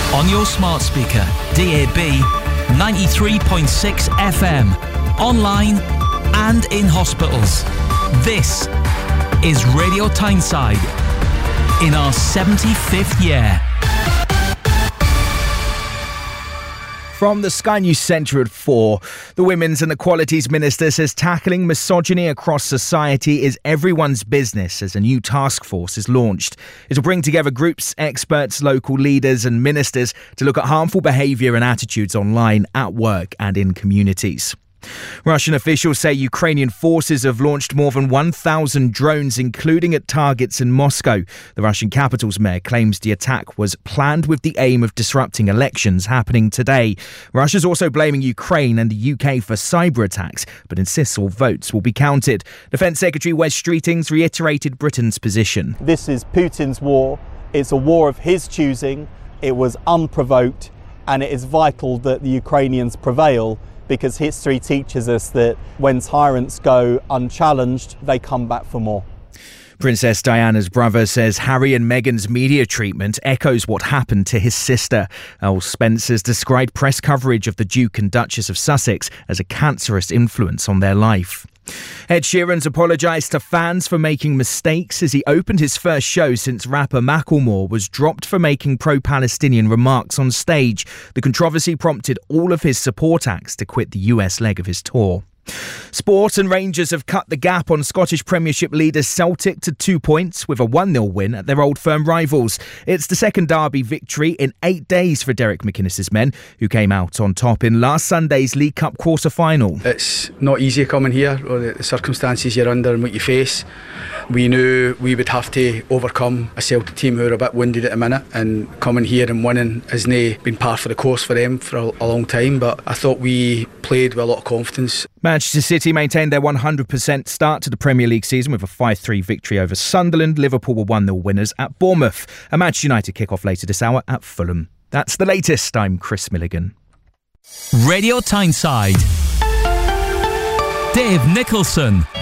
On your smart speaker, DAB, 93.6 FM, online and in hospitals. This is Radio Tyneside in our 75th year. From the Sky News Centre at 4, the Women's and Equalities Minister says tackling misogyny across society is everyone's business as a new task force is launched. It will bring together groups, experts, local leaders and ministers to look at harmful behaviour and attitudes online, at work and in communities. Russian officials say Ukrainian forces have launched more than 1,000 drones, including at targets in Moscow. The Russian capital's mayor claims the attack was planned with the aim of disrupting elections happening today. Russia's also blaming Ukraine and the UK for cyber attacks, but insists all votes will be counted. Defence Secretary Wes Streetings reiterated Britain's position. This is Putin's war. It's a war of his choosing. It was unprovoked, and it is vital that the Ukrainians prevail, because history teaches us that when tyrants go unchallenged, they come back for more. Princess Diana's brother says Harry and Meghan's media treatment echoes what happened to his sister. Earl Spencer's described press coverage of the Duke and Duchess of Sussex as a cancerous influence on their life. Ed Sheeran's apologised to fans for making mistakes as he opened his first show since rapper Macklemore was dropped for making pro-Palestinian remarks on stage. The controversy prompted all of his support acts to quit the US leg of his tour. Sport, and Rangers have cut the gap on Scottish Premiership leaders Celtic to 2 points with a 1-0 win at their Old Firm rivals. It's the second derby victory in 8 days for Derek McInnes's men, who came out on top in last Sunday's League Cup quarter-final. It's not easy coming here, or the circumstances you're under and what you face. We knew we would have to overcome a Celtic team who are a bit wounded at the minute, and coming here and winning hasn't been par for the course for them for a long time, but I thought we played with a lot of confidence. Manchester City maintained their 100% start to the Premier League season with a 5-3 victory over Sunderland. Liverpool were 1-0 winners at Bournemouth. A Manchester United kick-off later this hour at Fulham. That's the latest. I'm Chris Milligan. Radio Tyneside. Dave Nicholson.